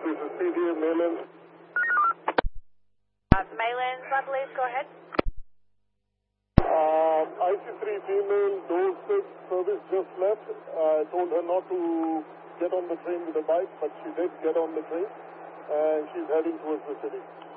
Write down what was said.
This is CDA Maylands. Maylands, I believe. Go ahead. IC3 female, Dorset service just left. I told her not to get on the train with a bike, but she did get on the train, and she's heading towards the city.